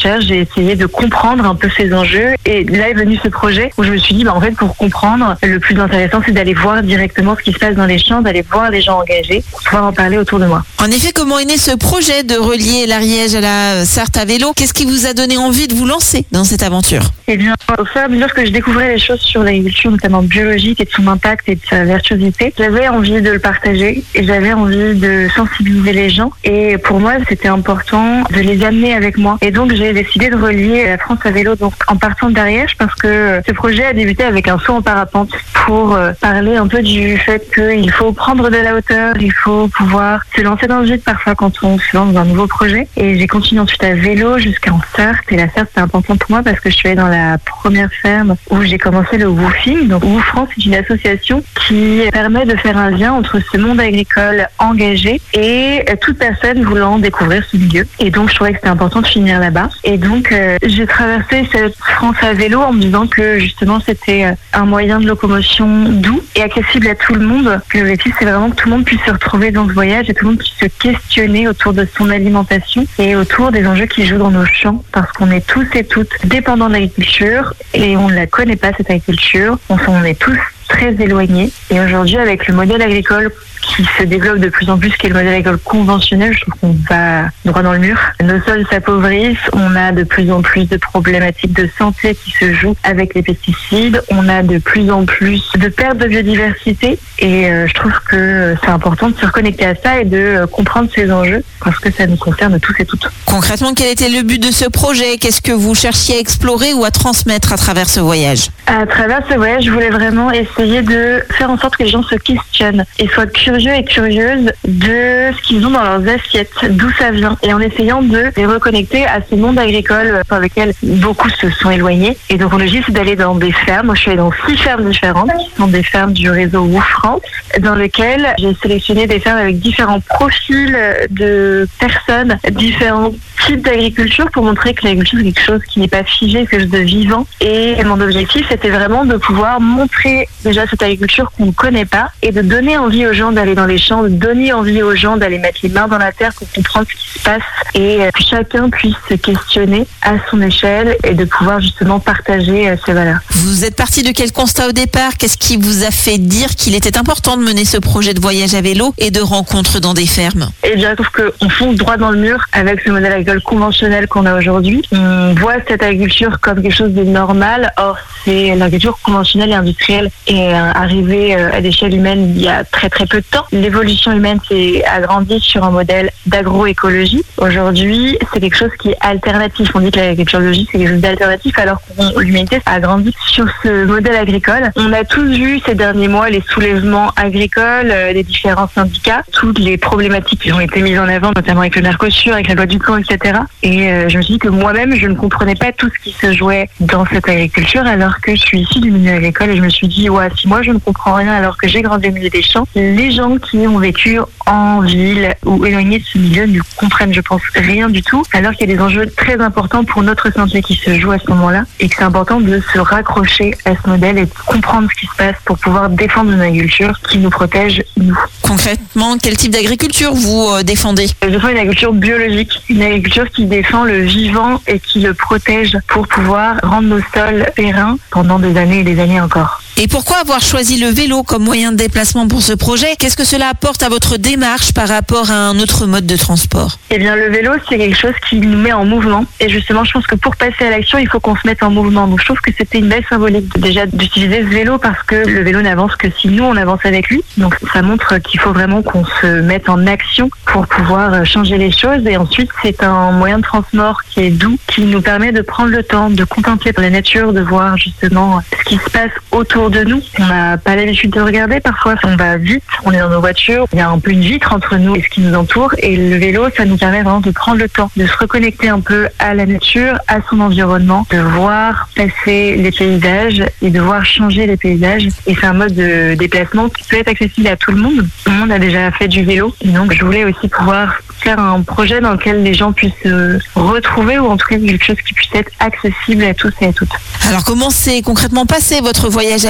recherches, j'ai essayé de comprendre un peu ces enjeux. Et là est venu ce projet où je me suis dit, en fait, pour comprendre, le plus intéressant, c'est d'aller voir directement ce qui se passe dans les champs, d'aller voir les gens engagés pour pouvoir en parler autour de moi. En effet, comment est né ce projet de relier l'Ariège à la Sarthe à vélo? Qu'est-ce qui vous a donné envie de vous lancer dans cette aventure? Eh bien, au fur et à mesure que je découvrais les choses sur l'agriculture, notamment biologique, et de son impact et de sa vertuosité, j'avais envie de le partager et j'avais envie de sensibiliser les gens. Et pour moi, c'était important de les amener avec moi. Et donc, j'ai décidé de relier la France à vélo, donc en partant d'Ariège, parce que ce projet a débuté avec un saut en parapente pour parler un peu du fait qu'il faut prendre de la hauteur, il faut pouvoir se lancer dans le vide parfois quand on se lance dans un nouveau projet. Et j'ai continué ensuite à vélo jusqu'en Sarthe. Et la Sarthe, c'est important pour moi parce que je suis allée dans la première ferme où j'ai commencé le woofing. Donc, Woof France, c'est une association qui permet de faire un lien entre ce monde agricole engagé et toute personne voulant découvrir ce milieu. Et donc, je trouvais que c'était important de finir là-bas. Et donc, j'ai traversé cette France à vélo en me disant que justement, c'était un moyen de locomotion doux et accessible à tout le monde. L'objectif, c'est vraiment que tout le monde puisse se retrouver dans ce voyage et tout le monde puisse se questionner autour de son alimentation et autour des enjeux qui jouent dans nos champs, parce qu'on est tous et toutes dépendants de l'agriculture et on ne la connaît pas, cette agriculture. On est tous très éloignés. Et aujourd'hui, avec le modèle agricole qui se développe de plus en plus, qui est le modèle agricole conventionnel, je trouve qu'on va droit dans le mur. Nos sols s'appauvrissent, on a de plus en plus de problématiques de santé qui se jouent avec les pesticides, on a de plus en plus de perte de biodiversité et je trouve que c'est important de se reconnecter à ça et de comprendre ces enjeux parce que ça nous concerne tous et toutes. Concrètement, quel était le but de ce projet? Qu'est-ce que vous cherchiez à explorer ou à transmettre à travers ce voyage? À travers ce voyage, je voulais vraiment essayer de faire en sorte que les gens se questionnent et soient curieux et curieuses de ce qu'ils ont dans leurs assiettes, d'où ça vient, et en essayant de les reconnecter à ce monde agricole par lequel beaucoup se sont éloignés. Et donc, l'objectif, c'est d'aller dans des fermes. Moi, je suis allée dans 6 fermes différentes, qui sont des fermes du réseau Woof France, dans lesquelles j'ai sélectionné des fermes avec différents profils de personnes, différents types d'agriculture pour montrer que l'agriculture, c'est quelque chose qui n'est pas figé, quelque chose de vivant. Et mon objectif, c'était vraiment de pouvoir montrer déjà cette agriculture qu'on ne connaît pas et de donner envie aux gens d'aller dans les champs, de donner envie aux gens d'aller mettre les mains dans la terre pour comprendre ce qui se passe et que chacun puisse se questionner à son échelle et de pouvoir justement partager ces valeurs. Vous êtes parti de quel constat au départ? Qu'est-ce qui vous a fait dire qu'il était important de mener ce projet de voyage à vélo et de rencontres dans des fermes? Eh bien, je trouve qu'on fonce droit dans le mur avec ce modèle agricole conventionnel qu'on a aujourd'hui. On voit cette agriculture comme quelque chose de normal. Or, c'est l'agriculture conventionnelle et industrielle est arrivée à l'échelle humaine il y a très très peu de temps. L'évolution humaine s'est agrandie sur un modèle d'agroécologie. Aujourd'hui, c'est quelque chose qui est alternatif. On dit que l'agriculture biologique, c'est quelque chose d'alternatif alors que l'humanité a grandi sur ce modèle agricole. On a tous vu ces derniers mois les soulèvements agricoles, les différents syndicats, toutes les problématiques qui ont été mises en avant, notamment avec le Mercosur, avec la loi du camp, etc. Et je me suis dit que moi-même, je ne comprenais pas tout ce qui se jouait dans cette agriculture alors que je suis issue du milieu agricole et je me suis dit, ouais, si moi je ne comprends rien alors que j'ai grandi au milieu des champs, les gens qui ont vécu en ville ou éloignés de ce milieu ne comprennent, je pense, rien du tout, alors qu'il y a des enjeux très importants pour notre santé qui se jouent à ce moment-là et que c'est important de se raccrocher à ce modèle et de comprendre ce qui se passe pour pouvoir défendre une agriculture qui nous protège, nous. Concrètement, quel type d'agriculture vous défendez? Je défends une agriculture biologique, une agriculture qui défend le vivant et qui le protège pour pouvoir rendre nos sols pérennes pendant des années et des années encore. Et pourquoi avoir choisi le vélo comme moyen de déplacement pour ce projet? Qu'est-ce que cela apporte à votre démarche par rapport à un autre mode de transport? Eh bien, le vélo, c'est quelque chose qui nous met en mouvement. Et justement, je pense que pour passer à l'action, il faut qu'on se mette en mouvement. Donc, je trouve que c'était une belle symbolique déjà d'utiliser ce vélo parce que le vélo n'avance que si nous, on avance avec lui. Donc, ça montre qu'il faut vraiment qu'on se mette en action pour pouvoir changer les choses. Et ensuite, c'est un moyen de transport qui est doux, qui nous permet de prendre le temps, de contempler la nature, de voir justement ce qui se passe autour de nous. On n'a pas l'habitude de regarder parfois, on va vite, on est dans nos voitures, il y a un peu une vitre entre nous et ce qui nous entoure et le vélo, ça nous permet vraiment de prendre le temps, de se reconnecter un peu à la nature, à son environnement, de voir passer les paysages et de voir changer les paysages et c'est un mode de déplacement qui peut être accessible à tout le monde. Tout le monde a déjà fait du vélo et donc je voulais aussi pouvoir faire un projet dans lequel les gens puissent se retrouver ou en tout cas quelque chose qui puisse être accessible à tous et à toutes. Alors comment s'est concrètement passé votre voyage à vélo?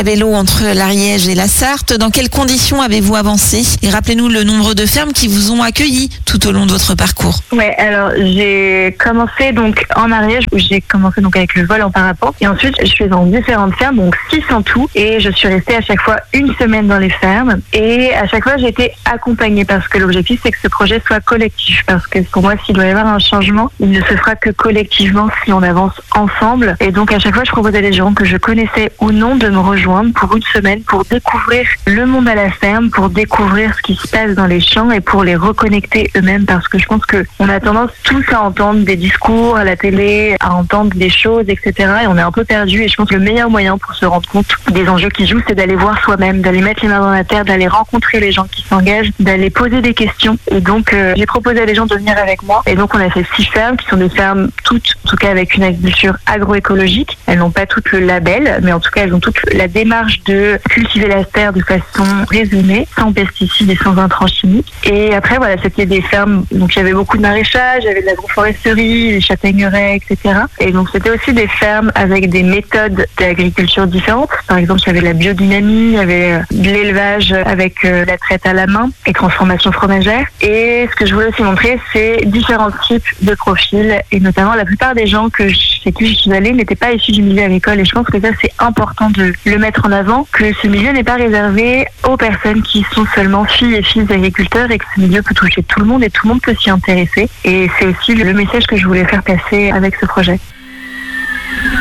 vélo entre l'Ariège et la Sarthe. Dans quelles conditions avez-vous avancé? Et rappelez-nous le nombre de fermes qui vous ont accueillis tout au long de votre parcours. Ouais, alors j'ai commencé donc en Ariège, où j'ai commencé donc avec le vol en parapente. Et ensuite, je suis dans différentes fermes, donc 6 en tout. Et je suis restée à chaque fois une semaine dans les fermes. Et à chaque fois, j'ai été accompagnée parce que l'objectif, c'est que ce projet soit collectif. Parce que pour moi, s'il doit y avoir un changement, il ne se fera que collectivement si on avance ensemble. Et donc, à chaque fois, je proposais à des gens que je connaissais ou non de me rejoindre pour une semaine pour découvrir le monde à la ferme, pour découvrir ce qui se passe dans les champs et pour les reconnecter eux-mêmes. Parce que je pense qu'on a tendance tous à entendre des discours à la télé, à entendre des choses, etc. Et on est un peu perdu. Et je pense que le meilleur moyen pour se rendre compte des enjeux qui jouent, c'est d'aller voir soi-même, d'aller mettre les mains dans la terre, d'aller rencontrer les gens qui s'engagent, d'aller poser des questions. Et donc, j'ai proposé à des gens de venir avec moi. Et donc, on a fait 6 fermes qui sont des fermes toutes, en tout cas avec une agriculture agroécologique. Elles n'ont pas toutes le label, mais en tout cas, elles ont toute la démarche de cultiver la terre de façon raisonnée, sans pesticides et sans intrants chimiques. Et après, voilà, c'était des fermes, donc il y avait beaucoup de maraîchage, il y avait de l'agroforesterie, des châtaigneraies, etc. Et donc, c'était aussi des fermes avec des méthodes d'agriculture différentes. Par exemple, il y avait de la biodynamie, il y avait de l'élevage avec la traite à la main et transformation fromagère. Et ce que je voulais aussi montrer, c'est différents types de profils. Et notamment, la plupart des gens chez qui je suis allée n'étaient pas issus du milieu agricole. Et je pense que ça, c'est important de le mettre en avant, que ce milieu n'est pas réservé aux personnes qui sont seulement filles et fils d'agriculteurs et que ce milieu peut toucher tout le monde et tout le monde peut s'y intéresser. Et c'est aussi le message que je voulais faire passer avec ce projet.